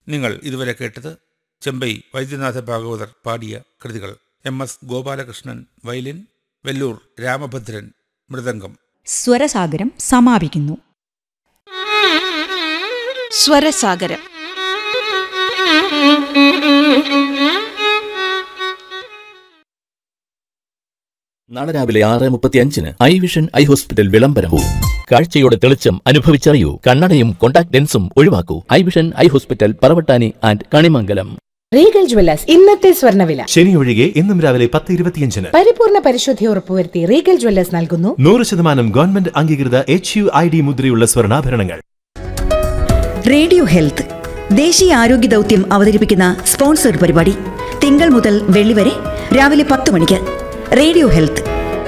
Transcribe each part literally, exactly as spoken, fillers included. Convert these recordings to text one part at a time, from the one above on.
നിങ്ങൾ ഇതുവരെ കേട്ടത് ചെമ്പൈ വൈദ്യനാഥ ഭാഗവതർ പാടിയ കൃതികൾ. M S Gopalakrishnan violin, Vellore Ramabhadran mridangam. Swarasagaram സമാപിക്കുന്നു. സ്വരസാഗരം നാളെ രാവിലെ ആറ് മുപ്പത്തി അഞ്ചിന് ഐ വിഷൻ ഐ ഹോസ്പിറ്റൽ വിളംബരവും. കാഴ്ചയുടെ തെളിച്ചം അനുഭവിച്ചറിയൂ. കണ്ണടയും contact ലെൻസും ഒഴിവാക്കൂ. I vision eye hospital, Paravattani and Kanimangalam. Regal Jewellers ഇന്നത്തെ സ്വർണ്ണവില. ശനി ഒഴികെ എന്നും രാവിലെ പത്ത് ഇരുപത്തിയഞ്ചിന് പരിപൂർണ പരിശുദ്ധി ഉറപ്പുവരുത്തി റീഗൽ ജ്വല്ലേഴ്സ് നൽകുന്നു നൂറ് ശതമാനം ഗവൺമെന്റ് അംഗീകൃത എച്ച് യു ഐ ഡി മുദ്രയുള്ള സ്വർണ്ണാഭരണങ്ങൾ. റേഡിയോ ഹെൽത്ത് ദേശീയ ആരോഗ്യ ദൗത്യം അവതരിപ്പിക്കുന്ന സ്പോൺസർഡ് പരിപാടി തിങ്കൾ മുതൽ വെള്ളി വരെ രാവിലെ പത്ത് മണിക്ക്. Radio health.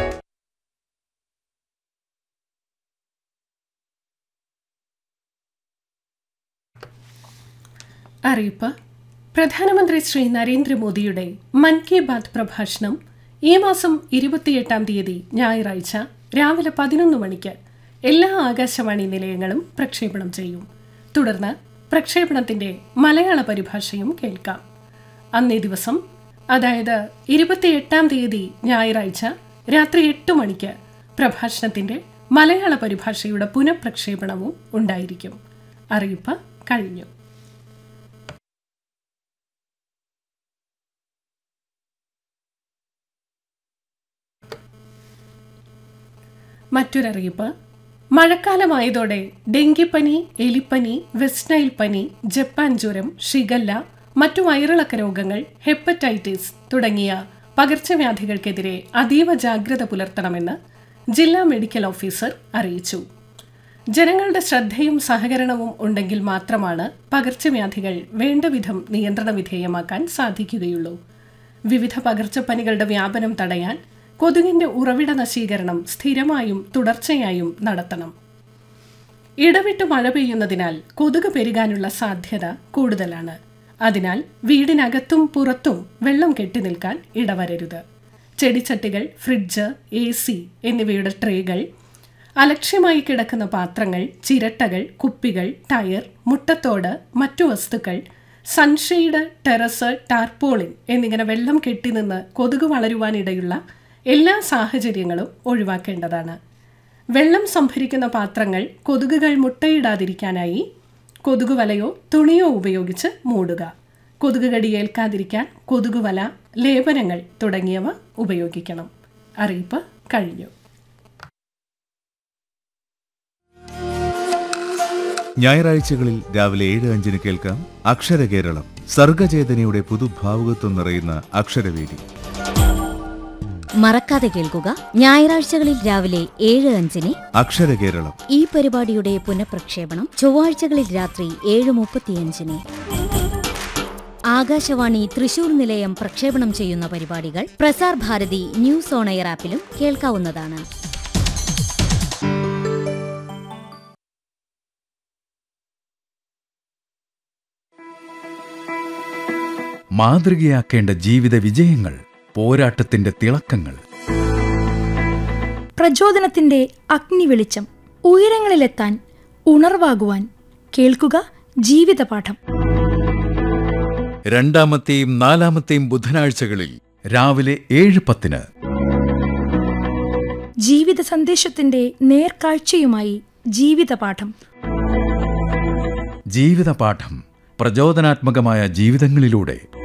അറിയിപ്പ്. പ്രധാനമന്ത്രി ശ്രീ നരേന്ദ്രമോദിയുടെ മൻ കി ബാത് പ്രഭാഷണം ഈ മാസം ഇരുപത്തിയെട്ടാം തീയതി ഞായറാഴ്ച രാവിലെ പതിനൊന്ന് മണിക്ക് എല്ലാ ആകാശവാണി നിലയങ്ങളും പ്രക്ഷേപണം ചെയ്യും. തുടർന്ന് പ്രക്ഷേപണത്തിന്റെ മലയാള പരിഭാഷയും കേൾക്കാം. അന്നേ ദിവസം, അതായത് ഇരുപത്തിയെട്ടാം തീയതി ഞായറാഴ്ച രാത്രി എട്ട് മണിക്ക് പ്രഭാഷണത്തിന്റെ മലയാള പരിഭാഷയുടെ പുനഃപ്രക്ഷേപണവും ഉണ്ടായിരിക്കും. അറിയിപ്പ് കഴിഞ്ഞു. മറ്റൊരറിയിപ്പ്. മഴക്കാലമായതോടെ ഡെങ്കിപ്പനി, എലിപ്പനി, വെസ്റ്റ് നൈൽ പനി, ജപ്പാൻ ജ്വരം, ഷിഗല്ല, മറ്റു വയറിളക്ക രോഗങ്ങൾ, ഹെപ്പറ്റൈറ്റിസ് തുടങ്ങിയ പകർച്ചവ്യാധികൾക്കെതിരെ അതീവ ജാഗ്രത പുലർത്തണമെന്ന് ജില്ലാ മെഡിക്കൽ ഓഫീസർ അറിയിച്ചു. ജനങ്ങളുടെ ശ്രദ്ധയും സഹകരണവും ഉണ്ടെങ്കിൽ മാത്രമാണ് പകർച്ചവ്യാധികൾ വേണ്ടവിധം നിയന്ത്രണ വിധേയമാക്കാൻ സാധിക്കുകയുള്ളൂ. വിവിധ പകർച്ചപ്പനികളുടെ വ്യാപനം തടയാൻ കൊതുകിന്റെ ഉറവിട നശീകരണം സ്ഥിരമായും തുടർച്ചയായും നടത്തണം. ഇടവിട്ട് മഴ പെയ്യുന്നതിനാൽ കൊതുക് പെരുകാനുള്ള സാധ്യത കൂടുതലാണ്. അതിനാൽ വീടിനകത്തും പുറത്തും വെള്ളം കെട്ടിനിൽക്കാൻ ഇടവരരുത്. ചെടിച്ചട്ടികൾ, ഫ്രിഡ്ജ്, എ സി എന്നിവയുടെ ട്രേകൾ, അലക്ഷ്യമായി കിടക്കുന്ന പാത്രങ്ങൾ, ചിരട്ടകൾ, കുപ്പികൾ, ടയർ, മുട്ടത്തോട്, മറ്റു വസ്തുക്കൾ, സൺഷെയ്ഡ്, ടെറസ്, ടാർപോളിൻ എന്നിങ്ങനെ വെള്ളം കെട്ടിനിന്ന് കൊതുക് വളരുവാനിടയുള്ള എല്ലാ സാഹചര്യങ്ങളും ഒഴിവാക്കേണ്ടതാണ്. വെള്ളം സംഭരിക്കുന്ന പാത്രങ്ങൾ കൊതുകുകൾ മുട്ടയിടാതിരിക്കാനായി കൊതുകുവലയോ തുണിയോ ഉപയോഗിച്ച് മൂടുക. കൊതുക് കടിയേൽക്കാതിരിക്കാൻ കൊതുകുവല, ലേപനങ്ങൾ തുടങ്ങിയവ ഉപയോഗിക്കണം. അറിയിപ്പ് കഴിഞ്ഞു. ഞായറാഴ്ചകളിൽ രാവിലെ ഏഴ് അഞ്ചിന് കേൾക്കാം അക്ഷരകേരളം. സർഗചേതനയുടെ പുതുഭാവുകത്വം നിറയുന്ന അക്ഷരവേദി. മറക്കാതെ കേൾക്കുക, ഞായറാഴ്ചകളിൽ രാവിലെ ഏഴ് അഞ്ചിന് അക്ഷരകേരളം. ഈ പരിപാടിയുടെ പുനഃപ്രക്ഷേപണം ചൊവ്വാഴ്ചകളിൽ രാത്രി ഏഴ് മുപ്പത്തിയഞ്ചിന്. ആകാശവാണി തൃശൂർ നിലയം പ്രക്ഷേപണം ചെയ്യുന്ന പരിപാടികൾ Prasar Bharati news on air ആപ്പിലും കേൾക്കാവുന്നതാണ്. മാതൃകയാക്കേണ്ട ജീവിത വിജയങ്ങൾ, പോരാട്ടത്തിന്റെ തിളക്കങ്ങൾ, പ്രചോദനത്തിന്റെ അഗ്നി വെളിച്ചം, ഉയരങ്ങളിലെത്താൻ ഉണർവാകുവാൻ കേൾക്കുക ജീവിതപാഠം. രണ്ടാമത്തെയും നാലാമത്തെയും ബുധനാഴ്ചകളിൽ രാവിലെ ഏഴ് പത്തിന് ജീവിത സന്ദേശത്തിന്റെ നേർക്കാഴ്ചയുമായി ജീവിതപാഠം. ജീവിതപാഠം പ്രചോദനാത്മകമായ ജീവിതങ്ങളിലൂടെ